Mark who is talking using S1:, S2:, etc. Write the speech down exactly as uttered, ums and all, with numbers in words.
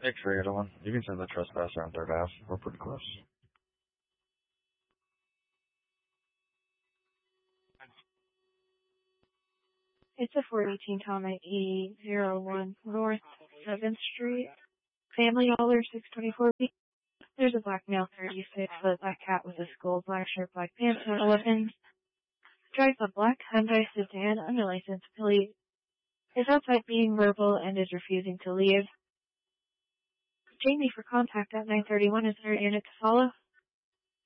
S1: X-ray other one. You can send the trespasser on third Ave. We're pretty close.
S2: It's a four eighteen Tom at E zero one North seventh Street. Family Dollar six twenty-four B. There's a black male thirty-six foot black cat with a skull, black shirt, black pants, no weapons. Drives a black Hyundai sedan under license plate. Is outside being verbal and is refusing to leave. Jamie for contact at nine thirty-one. Is there a unit to follow?